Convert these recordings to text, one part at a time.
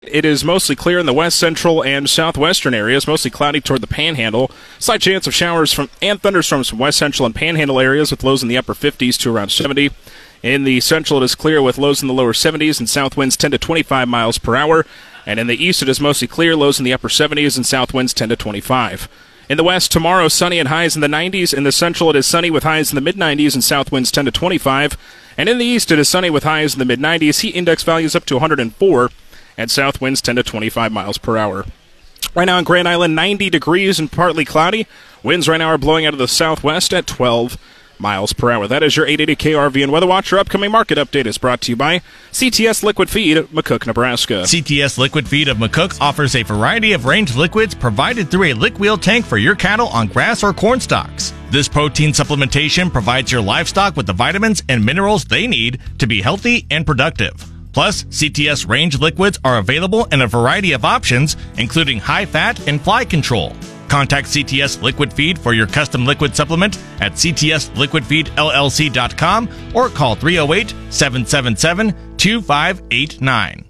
It is mostly clear in the west, central, and southwestern areas, mostly cloudy toward the panhandle. Slight chance of showers and thunderstorms from west, central, and panhandle areas with lows in the upper 50s to around 70. In the central, it is clear with lows in the lower 70s and south winds 10 to 25 miles per hour. And in the east, it is mostly clear, lows in the upper 70s and south winds 10 to 25. In the west, tomorrow, sunny and highs in the 90s. In the central, it is sunny with highs in the mid-90s and south winds 10 to 25. And in the east, it is sunny with highs in the mid-90s. Heat index values up to 104. And south winds 10 to 25 miles per hour. Right now in Grand Island, 90 degrees and partly cloudy. Winds right now are blowing out of the southwest at 12 miles per hour. That is your 880 KRVN Weather Watch. Your upcoming market update is brought to you by CTS Liquid Feed of McCook, Nebraska. CTS Liquid Feed of McCook offers a variety of range liquids provided through a lick wheel tank for your cattle on grass or corn stalks. This protein supplementation provides your livestock with the vitamins and minerals they need to be healthy and productive. Plus, CTS range liquids are available in a variety of options, including high fat and fly control. Contact CTS Liquid Feed for your custom liquid supplement at ctsliquidfeedllc.com or call 308-777-2589.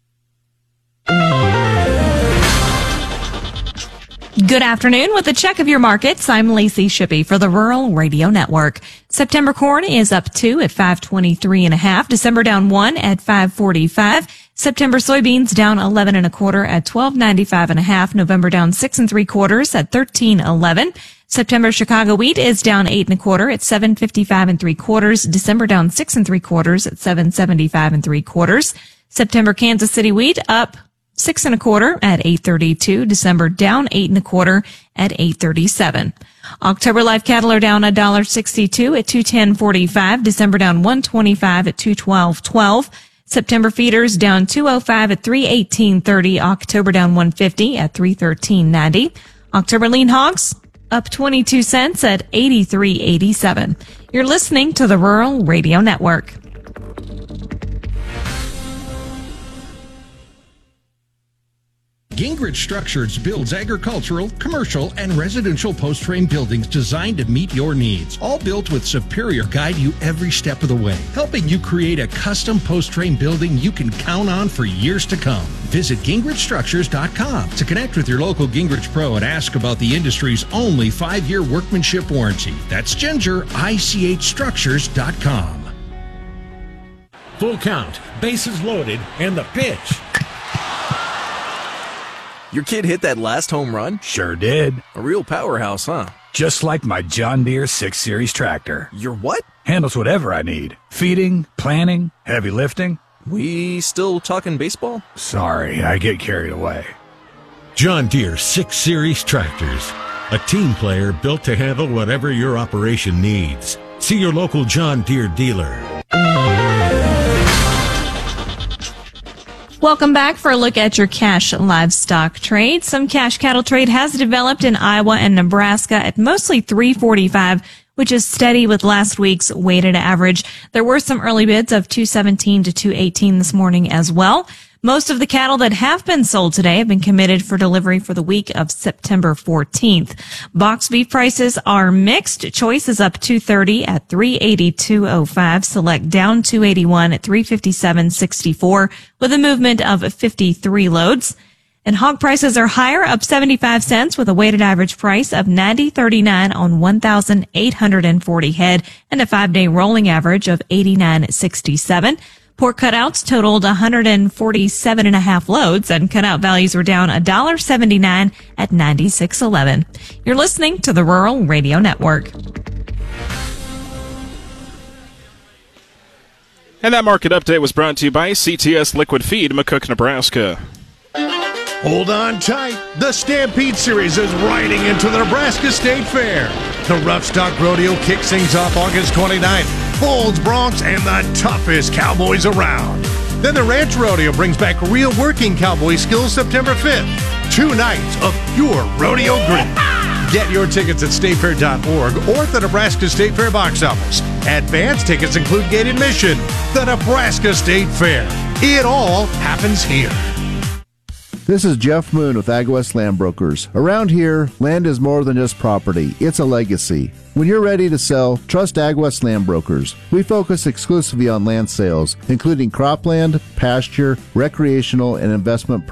Good afternoon. With a check of your markets, I'm Lacey Shippey for the Rural Radio Network. September corn is up 2 at 523.5. December down 1 at 545. September soybeans down 11 1/4 at 12.95.5. November down 6 3/4 at 13.11. September Chicago wheat is down 8 1/4 at 7.55 3/4. December down 6 3/4 at 7.75 3/4. September Kansas City wheat up 6 1/4 at 8.32. December down 8 1/4 at 8.37. October live cattle are down $1.62 at 210.45. December down 125 at 212.12. September feeders down 205 at 318.30. October down 150 at 313.90. October lean hogs up 22 cents at 83.87. You're listening to the Rural Radio Network. Gingrich Structures builds agricultural, commercial, and residential post-frame buildings designed to meet your needs. All built with Superior guide you every step of the way, helping you create a custom post-frame building you can count on for years to come. Visit GingrichStructures.com to connect with your local Gingrich Pro and ask about the industry's only 5-year workmanship warranty. That's GingerICHStructures.com. Full count, bases loaded, and the pitch. Your kid hit that last home run? Sure did. A real powerhouse, huh? Just like my John Deere 6 Series tractor. Your what? Handles whatever I need. Feeding, planting, heavy lifting. We still talking baseball? Sorry, I get carried away. John Deere 6 Series tractors. A team player built to handle whatever your operation needs. See your local John Deere dealer. Welcome back for a look at your cash livestock trade. Some cash cattle trade has developed in Iowa and Nebraska at mostly 345, which is steady with last week's weighted average. There were some early bids of 217 to 218 this morning as well. Most of the cattle that have been sold today have been committed for delivery for the week of September 14th. Box beef prices are mixed. Choice is up 230 at 382.05. Select down 281 at 357.64 with a movement of 53 loads. And hog prices are higher, up 75 cents with a weighted average price of $90.39 on 1,840 head and a 5-day rolling average of $89.67. Pork cutouts totaled 147.5 loads, and cutout values were down $1.79 at 96.11. You're listening to the Rural Radio Network. And that market update was brought to you by CTS Liquid Feed, McCook, Nebraska. Hold on tight. The Stampede Series is riding into the Nebraska State Fair. The Rough Stock Rodeo kicks things off August 29th. Bulls, Broncs, and the toughest cowboys around. Then the Ranch Rodeo brings back real working cowboy skills September 5th. 2 nights of pure rodeo grit. Get your tickets at statefair.org or at the Nebraska State Fair box office. Advance tickets include gate admission. The Nebraska State Fair. It all happens here. This is Jeff Moon with AgWest Land Brokers. Around here, land is more than just property. It's a legacy. When you're ready to sell, trust AgWest Land Brokers. We focus exclusively on land sales, including cropland, pasture, recreational, and investment